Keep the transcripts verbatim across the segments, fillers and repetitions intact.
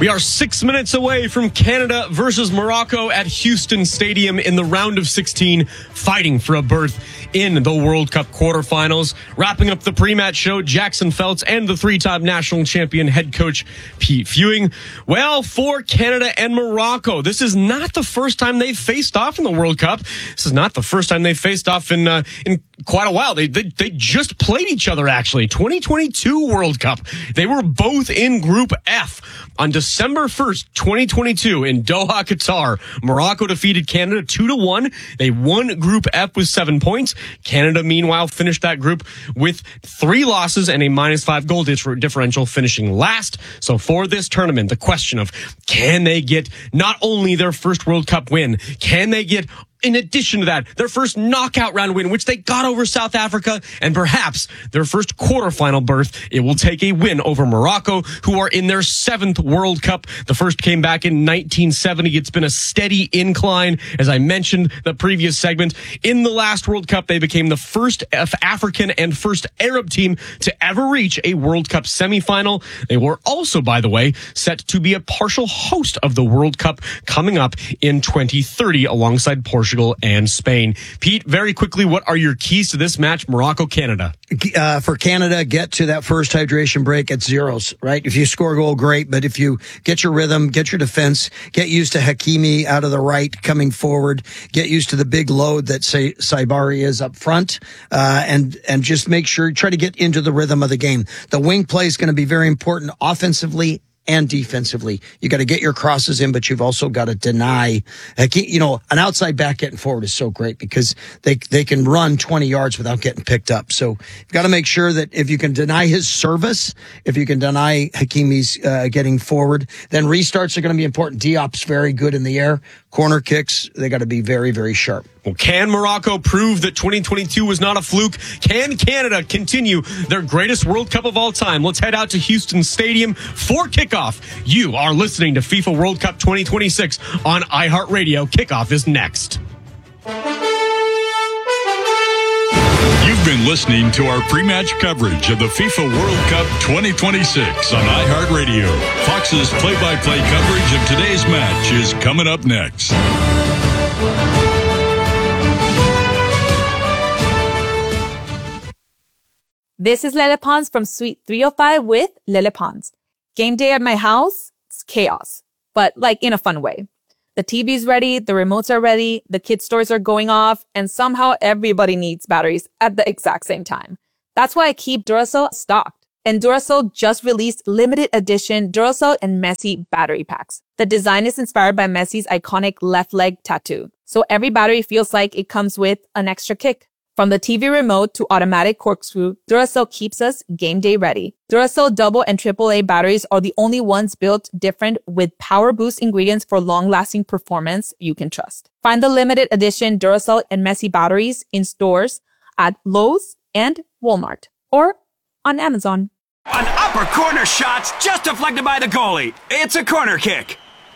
We are six minutes away from Canada versus Morocco at Houston Stadium in the round of sixteen, fighting for a berth in the World Cup quarterfinals. Wrapping up the pre-match show, Jackson Feltz and the three-time national champion head coach Pete Fewing. Well, for Canada and Morocco, this is not the first time they've faced off in the World Cup. This is not the first time they've faced off in uh, in quite a while. They, they they just played each other, actually. twenty twenty-two World Cup. They were both in Group F. On December first, twenty twenty-two, in Doha, Qatar, Morocco defeated Canada two to one. They won Group F with seven points. Canada, meanwhile, finished that group with three losses and a minus five goal differential, finishing last. So for this tournament, the question of can they get not only their first World Cup win, can they get, in addition to that, their first knockout round win, which they got over South Africa, and perhaps their first quarterfinal berth. It will take a win over Morocco, who are in their seventh World Cup. The first came back in nineteen seventy. It's been a steady incline. As I mentioned the previous segment, in the last World Cup, they became the first African and first Arab team to ever reach a World Cup semifinal. They were also, by the way, set to be a partial host of the World Cup coming up in twenty thirty alongside Portugal and Spain. Pete, very quickly, what are your keys to this match, Morocco-Canada? Uh, for Canada, get to that first hydration break at zeros, right? If you score a goal, great. But if you get your rhythm, get your defense, get used to Hakimi out of the right coming forward, get used to the big load that say Saibari is up front, uh, and, and just make sure, try to get into the rhythm of the game. The wing play is going to be very important offensively and defensively. You got to get your crosses in, but you've also got to deny, you know, an outside back getting forward is so great because they, they can run twenty yards without getting picked up. So you've got to make sure that if you can deny his service, if you can deny Hakimi's, uh, getting forward, then restarts are going to be important. Diop's very good in the air. Corner kicks, they got to be very, very sharp. Well, can Morocco prove that twenty twenty-two was not a fluke? Can Canada continue their greatest World Cup of all time? Let's head out to Houston Stadium for kickoff. You are listening to FIFA World Cup twenty twenty-six on iHeartRadio. Kickoff is next. You've been listening to our pre-match coverage of the FIFA World Cup twenty twenty-six on iHeartRadio. Fox's play-by-play coverage of today's match is coming up next. This is Lele Pons from Suite three oh five with Lele Pons. Game day at my house, it's chaos, but like in a fun way. The T V's ready, the remotes are ready, the kids' toys are going off, and somehow everybody needs batteries at the exact same time. That's why I keep Duracell stocked. And Duracell just released limited edition Duracell and Messi battery packs. The design is inspired by Messi's iconic left leg tattoo. So every battery feels like it comes with an extra kick. From the T V remote to automatic corkscrew, Duracell keeps us game day ready. Duracell double and triple A batteries are the only ones built different with power boost ingredients for long-lasting performance you can trust. Find the limited edition Duracell and Messi batteries in stores at Lowe's and Walmart or on Amazon. An upper corner shot just deflected by the goalie. It's a corner kick.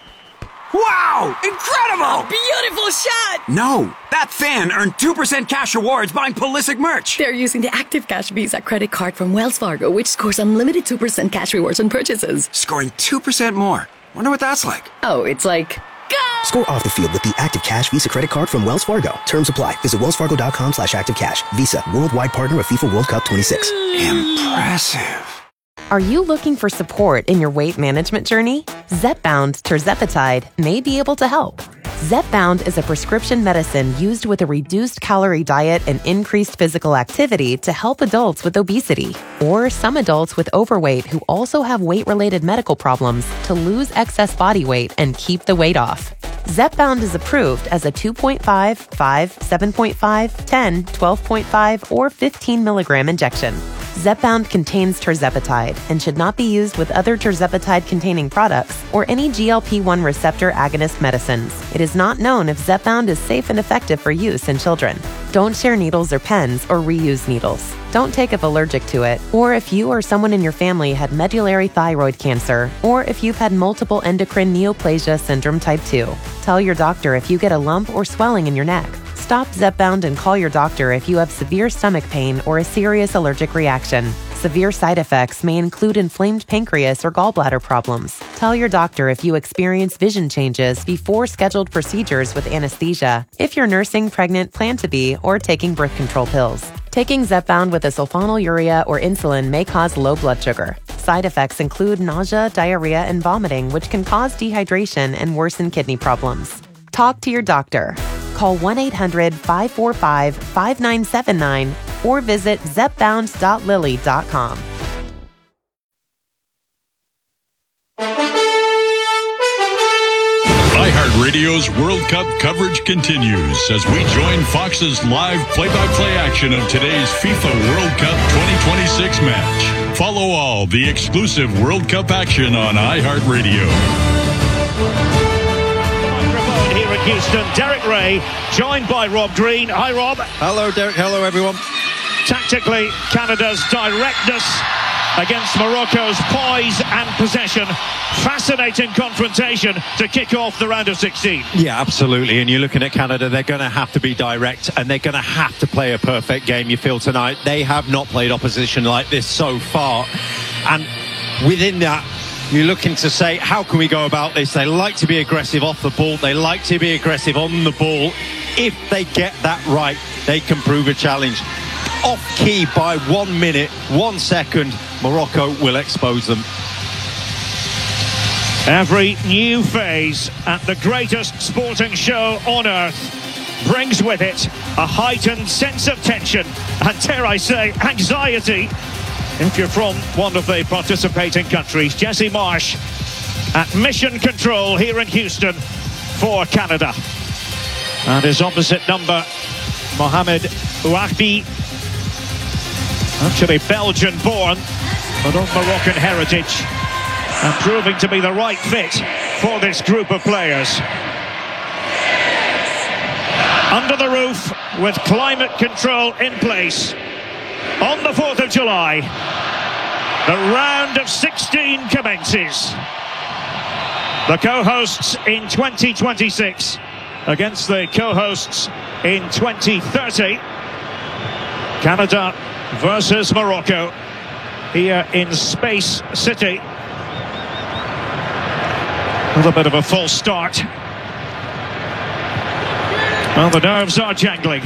Wow! Incredible! A beautiful shot! No, that fan earned two percent cash rewards buying Pulisic merch. They're using the Active Cash Visa credit card from Wells Fargo, which scores unlimited two percent cash rewards on purchases. Scoring two percent more. Wonder what that's like. Oh, it's like... Go! Score off the field with the Active Cash Visa credit card from Wells Fargo. Terms apply. Visit wellsfargo.com slash activecash. Visa, worldwide partner of FIFA World Cup twenty-six. Impressive. Are you looking for support in your weight management journey? Zepbound tirzepatide may be able to help. Zepbound is a prescription medicine used with a reduced calorie diet and increased physical activity to help adults with obesity or some adults with overweight who also have weight-related medical problems to lose excess body weight and keep the weight off. Zepbound is approved as a two point five, five, seven point five, ten, twelve point five, or fifteen milligram injection. Zepbound contains tirzepatide and should not be used with other tirzepatide-containing products or any G L P one receptor agonist medicines. It is not known if Zepbound is safe and effective for use in children. Don't share needles or pens or reuse needles. Don't take if allergic to it, or if you or someone in your family had medullary thyroid cancer, or if you've had multiple endocrine neoplasia syndrome type two. Tell your doctor if you get a lump or swelling in your neck. Stop Zepbound and call your doctor if you have severe stomach pain or a serious allergic reaction. Severe side effects may include inflamed pancreas or gallbladder problems. Tell your doctor if you experience vision changes before scheduled procedures with anesthesia, if you're nursing, pregnant, plan to be, or taking birth control pills. Taking Zepbound with a sulfonylurea or insulin may cause low blood sugar. Side effects include nausea, diarrhea, and vomiting, which can cause dehydration and worsen kidney problems. Talk to your doctor. Call one eight hundred five four five five nine seven nine or visit zepbound dot lilly dot com. iHeartRadio's World Cup coverage continues as we join Fox's live play-by-play action of today's FIFA World Cup twenty twenty-six match. Follow all the exclusive World Cup action on iHeartRadio. Microphone here in Houston. Derek Ray, joined by Rob Green. Hi, Rob. Hello, Derek. Hello, everyone. Tactically, Canada's directness against Morocco's poise and possession. Fascinating confrontation to kick off the round of sixteen. Yeah, absolutely. And you're looking at Canada, they're going to have to be direct and they're going to have to play a perfect game, you feel, tonight. They have not played opposition like this so far. And within that, you're looking to say, how can we go about this? They like to be aggressive off the ball. They like to be aggressive on the ball. If they get that right, they can prove a challenge. Off key by one minute, one second, Morocco will expose them. Every new phase at the greatest sporting show on earth brings with it a heightened sense of tension and, dare I say, anxiety if you're from one of the participating countries. Jesse Marsh at mission control here in Houston for Canada. And his opposite number, Mohamed Ouahbi, actually Belgian-born, but of Moroccan heritage, and proving to be the right fit for this group of players. Under the roof, with climate control in place, on the fourth of July, the round of sixteen commences. The co-hosts in twenty twenty-six against the co-hosts in twenty thirty. Canada versus Morocco here in Space City. A little bit of a false start. Well, the nerves are jangling.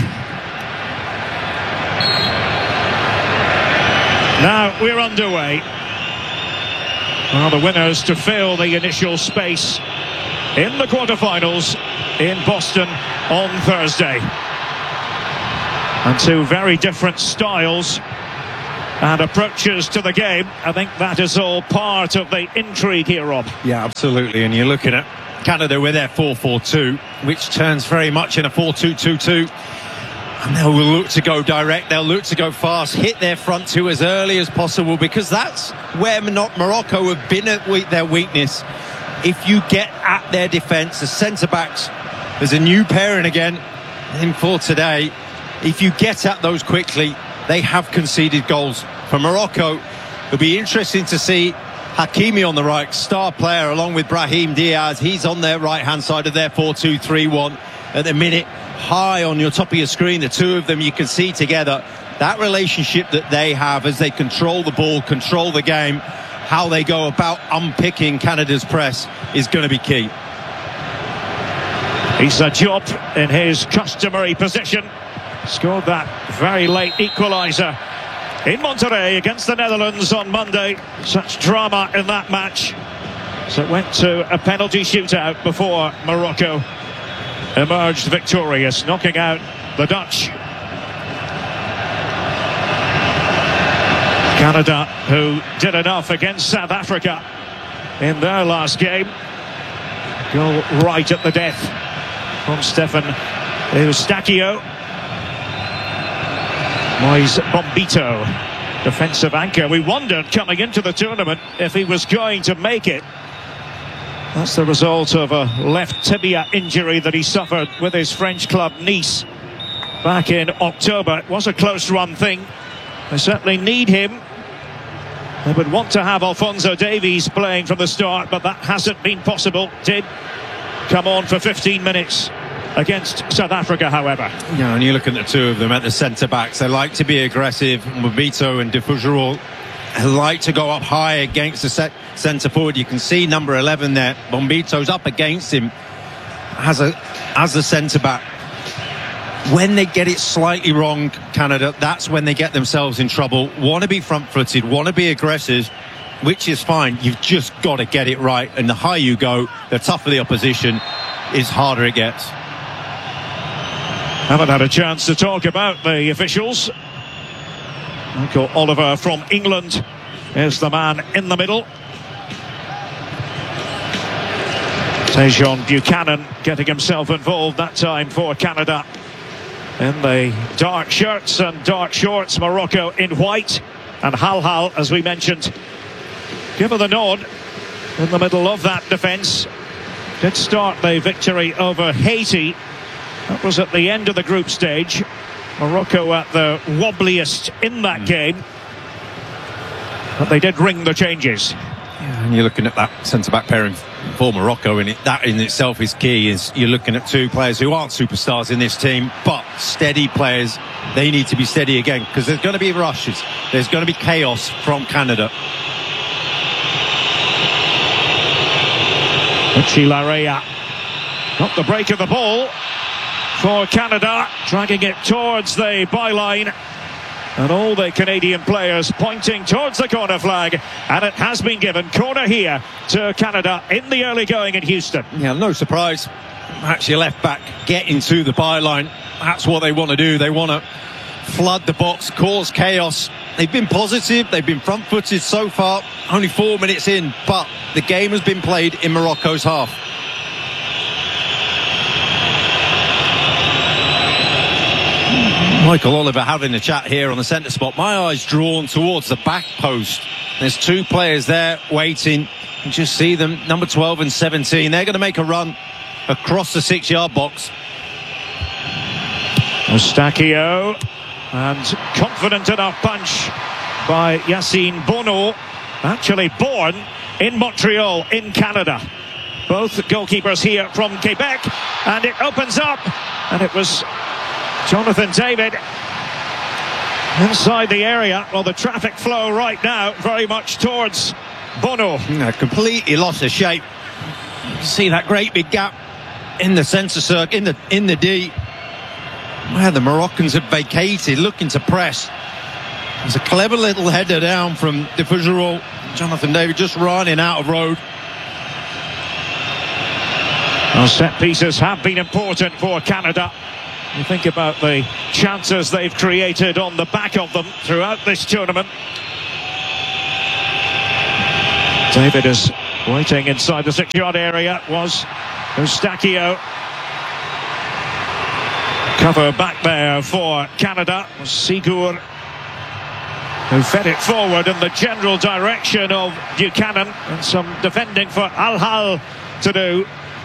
Now we're underway. Well, the winners to fill the initial space in the quarterfinals in Boston on Thursday. And two very different styles and approaches to the game. I think that is all part of the intrigue here, Rob. Yeah, absolutely. And you're looking at Canada with their four four two, which turns very much in a four two two two. And they'll look to go direct, they'll look to go fast, hit their front two as early as possible, because that's where Morocco have been at their weakness. If you get at their defence, the centre-backs, there's a new pairing again in for today. If you get at those quickly, they have conceded goals. For Morocco, it'll be interesting to see Hakimi on the right, star player, along with Brahim Diaz. He's on their right-hand side of their four two three one at the minute. High on your top of your screen, the two of them you can see together. That relationship that they have as they control the ball, control the game, how they go about unpicking Canada's press is going to be key. Issa Diop in his customary position. Scored that very late equaliser in Monterrey against the Netherlands on Monday. Such drama in that match. So it went to a penalty shootout before Morocco emerged victorious, knocking out the Dutch. Canada, who did enough against South Africa in their last game. Goal right at the death from Stefan Eustachio. Moise Bombito, defensive anchor. We wondered coming into the tournament if he was going to make it. That's the result of a left tibia injury that he suffered with his French club Nice back in October. It was a close run thing. They certainly need him. They would want to have Alphonso Davies playing from the start, but that hasn't been possible. Did come on for fifteen minutes against South Africa, however. Yeah, and you look at the two of them at the centre-backs. They like to be aggressive. Mbito and Defoujero like to go up high against the set centre forward. You can see number eleven there, Bombito's up against him as a as a centre back. When they get it slightly wrong, Canada, that's when they get themselves in trouble. Want to be front-footed, want to be aggressive, which is fine. You've just got to get it right, and the higher you go, the tougher the opposition is, harder it gets. Haven't had a chance to talk about the officials. Michael Oliver from England is the man in the middle. Tejon Buchanan getting himself involved that time for Canada in the dark shirts and dark shorts. Morocco in white, and Hal Hal, as we mentioned, given the nod in the middle of that defence. Did start the victory over Haiti. That was at the end of the group stage. Morocco at the wobbliest in that game, but they did ring the changes. Yeah, and you're looking at that centre-back pairing for Morocco, and it, that in itself is key. Is you're looking at two players who aren't superstars in this team, but steady players. They need to be steady again, because there's going to be rushes. There's going to be chaos from Canada. Richie Larea got the break of the ball for Canada, dragging it towards the byline, and all the Canadian players pointing towards the corner flag, and it has been given. Corner here to Canada in the early going in Houston. Yeah, no surprise. Actually, left back getting to the byline. That's what they want to do. They want to flood the box, cause chaos. They've been positive, they've been front-footed so far. Only four minutes in, but the game has been played in Morocco's half. Michael Oliver having a chat here on the centre spot. My eyes drawn towards the back post. There's two players there waiting. You just see them, number twelve and seventeen. They're going to make a run across the six-yard box. Eustáquio, and confident enough punch by Yacine Bono, actually born in Montreal in Canada. Both goalkeepers here from Quebec, and it opens up, and it was Jonathan David inside the area. Well, the traffic flow right now very much towards Bono. Yeah, completely lost his shape. You see that great big gap in the centre circle, in the in the D, where the Moroccans have vacated, looking to press. There's a clever little header down from De Fougerolles. Jonathan David just running out of road. Well, set pieces have been important for Canada. You think about the chances they've created on the back of them throughout this tournament. David is waiting inside the six-yard area. Was Eustáquio. Cover back there for Canada. Was Sigur, who fed it forward in the general direction of Buchanan, and some defending for Al Hal to do.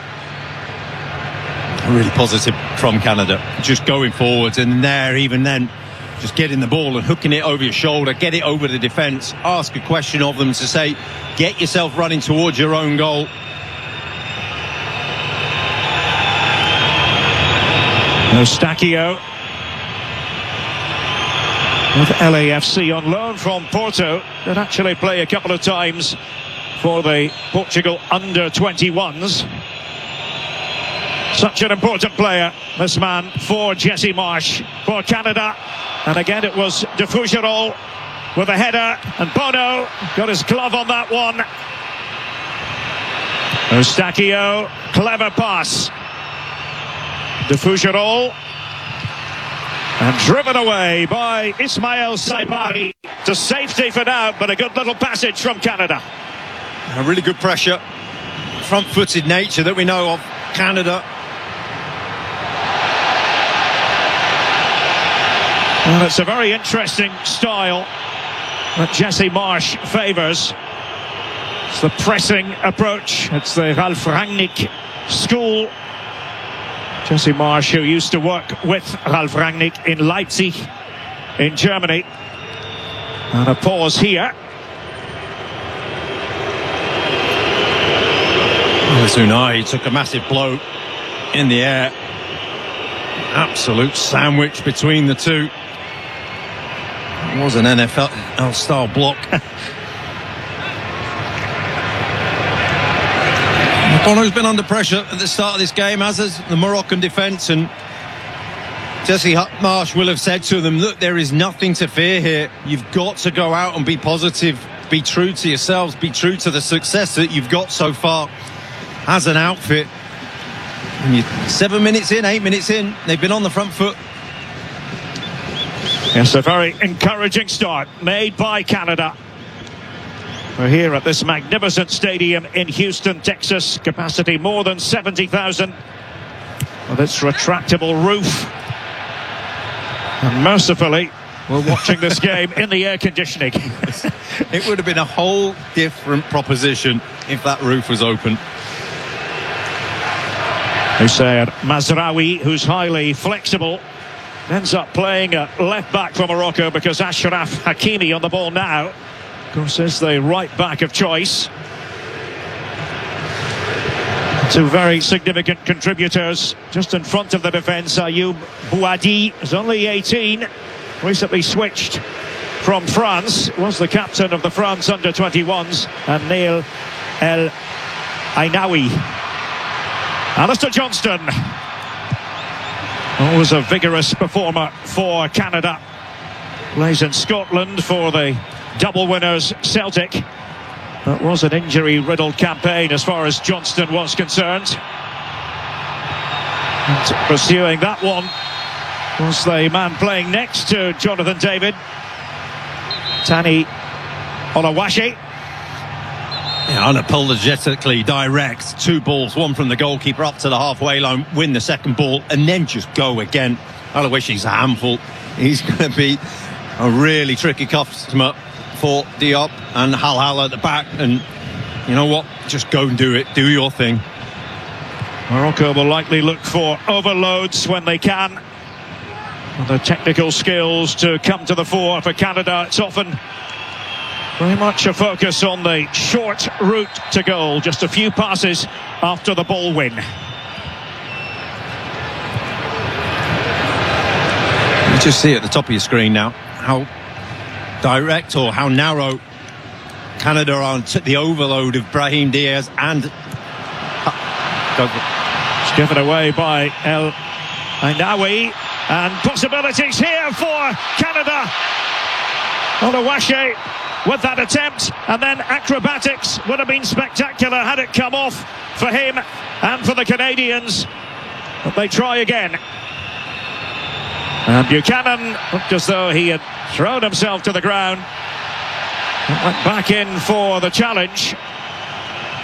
Really positive from Canada, just going forwards, and there, even then, just getting the ball and hooking it over your shoulder, get it over the defence, ask a question of them to say, get yourself running towards your own goal. Eustáquio with L A F C on loan from Porto, did actually play a couple of times for the Portugal under twenty-ones. Such an important player, this man, for Jesse Marsh, for Canada. And again, it was De Fougerolles with a header, and Bono got his glove on that one. Eustáquio, clever pass. De Fougerolles, and driven away by Ismail Saibari to safety for now, but a good little passage from Canada. A really good pressure, front-footed nature that we know of Canada. Well, it's a very interesting style that Jesse Marsh favours. It's the pressing approach. It's the Ralf Rangnick school. Jesse Marsh, who used to work with Ralf Rangnick in Leipzig in Germany. And a pause here. Zunai took a massive blow in the air. Absolute sandwich between the two. It was an N F L style block. Bono's been under pressure at the start of this game, as has the Moroccan defence, and Jesse Marsh will have said to them, look, there is nothing to fear here. You've got to go out and be positive, be true to yourselves, be true to the success that you've got so far as an outfit. And you're seven minutes in, eight minutes in, they've been on the front foot. Yes, a very encouraging start made by Canada. We're here at this magnificent stadium in Houston, Texas. Capacity more than seventy thousand. With its retractable roof. And mercifully, we're watching this game in the air conditioning. It would have been a whole different proposition if that roof was open. Hussein Mazraoui, who's highly flexible, ends up playing at left back for Morocco because Achraf Hakimi on the ball now. Of course, is the right back of choice. Two very significant contributors just in front of the defence. Ayoub Bouadi is only eighteen, recently switched from France, was the captain of the France under twenty-ones, and Neil El Ainaoui. Alistair Johnston, always a vigorous performer for Canada, plays in Scotland for the double winners Celtic. That was an injury-riddled campaign as far as Johnston was concerned. And pursuing that one was the man playing next to Jonathan David, Tani Oluwaseyi. Yeah, unapologetically direct. Two balls, one from the goalkeeper up to the halfway line, win the second ball, and then just go again. Oluwaseyi's a handful. He's going to be a really tricky customer for Diop and Hal Hal at the back, and you know what, just go and do it, do your thing. Morocco will likely look for overloads when they can, and the technical skills to come to the fore. For Canada, it's often very much a focus on the short route to goal, just a few passes after the ball win. You just see at the top of your screen now how direct or how narrow Canada are on the overload of Brahim Diaz, and it's given away by El Ainaoui, and possibilities here for Canada. Oluwaseyi with that attempt, and then acrobatics would have been spectacular had it come off for him and for the Canadians. But they try again. And Buchanan looked as though he had thrown himself to the ground and went back in for the challenge.